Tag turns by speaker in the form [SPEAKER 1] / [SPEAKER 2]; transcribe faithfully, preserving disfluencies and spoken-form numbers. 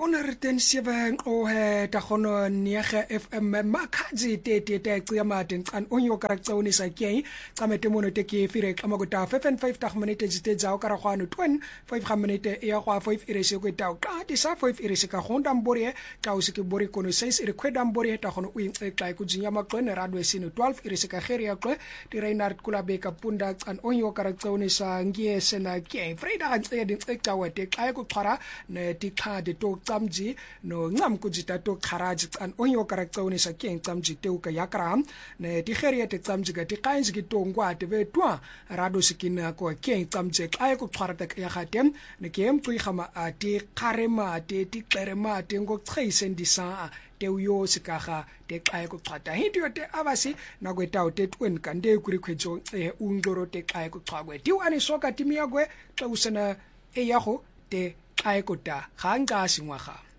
[SPEAKER 1] Onerten seven o he ta khono niege F M makhazi te te te ciyama den kan onyo karaktsoni sa ke tsamete mono te ke fire ka makuta five and five ta minutes te tsa o kara khwano twen five minutes e ya kwa five irese ko ta ka ti sa five irese ka honda mbore ka o se ke bore kono six ire kweda mbore ta khono o e ka ku jinya maklone radwe sino twelve irese ka khere ya kle ti Reinhard Kulabe ka punda kan onyo karaktsoni sa ngie sena ke freda ga tse din tse ka wete ka ku khara ne ti kha de to tsamji no ngam ku jita to kharaji kan onyo karaktsoni sa ke tsamji te ka yakram ne ti khere te tsamji ga ti kainji ki to ngwa te ve twa rado sikina ko ke tsamje ka ku khara ta ya khatem ne ke em tui khama ati kharema te ti klerema te ngo tsaisen disa te uyo sikaga te kae ku qata hindio te abasi na kweta te twen kande kuri khwejo e ungoro te kae ku qagwe ti ani soka timia gwe xa usana e yago te kae ku ta ga nka singwaga